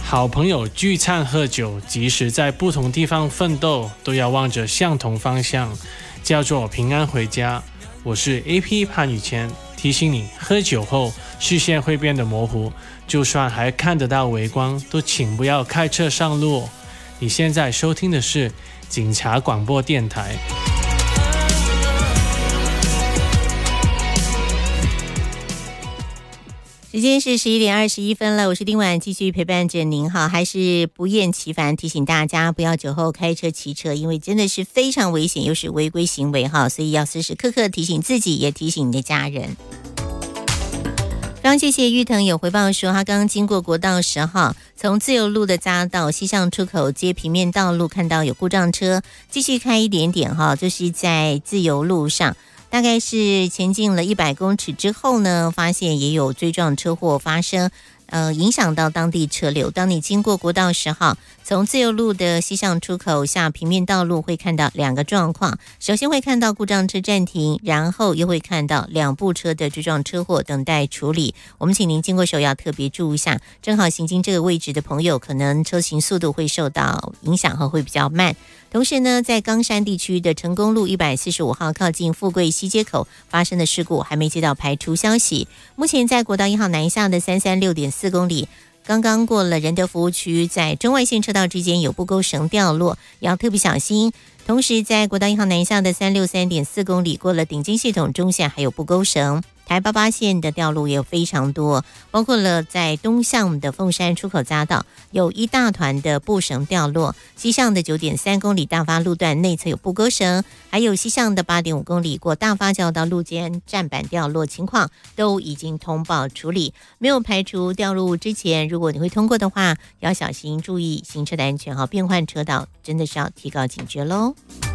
好朋友聚餐喝酒，即使在不同地方奋斗，都要望着相同方向，叫做平安回家。我是 AP 潘宇谦，提醒你喝酒后视线会变得模糊，就算还看得到微光，都请不要开车上路哦。你现在收听的是警察广播电台。 时间是11点21分了，我是丁婉，继续陪伴着您哈，还是不厌其烦提醒大家不要酒后开车骑车，因为真的是非常危险，又是违规行为哈，所以要时时刻刻提醒自己，也提醒你的家人。刚谢谢玉腾有回报说，他刚刚经过国道10号，从自由路的匝道西向出口接平面道路，看到有故障车，继续开一点点哈，就是在自由路上。大概是前进了100公尺之后呢，发现也有追撞车祸发生，影响到当地车流。当你经过国道10号，从自由路的西向出口下平面道路，会看到2个状况。首先会看到故障车暂停，然后又会看到2部车的追撞车祸等待处理。我们请您经过时候要特别注意一下，正好行经这个位置的朋友，可能车行速度会受到影响和会比较慢。同时呢，在冈山地区的成功路145号靠近富贵西街口发生的事故还没接到排除消息。目前在国道1号南下的336.4公里，刚刚过了仁德服务区，在中外线车道之间有不勾绳掉落，要特别小心。同时在国道1号南下的363.4公里，过了顶尖系统中线还有不勾绳。台88线的掉路也有非常多，包括了在东向的凤山出口匝道有一大团的布绳掉落，西向的9.3公里大发路段内侧有不勾绳，还有西向的8.5公里过大发交道路肩站板掉落情况都已经通报处理，没有排除掉入之前，如果你会通过的话，要小心注意行车的安全，变换车道真的是要提高警觉咯。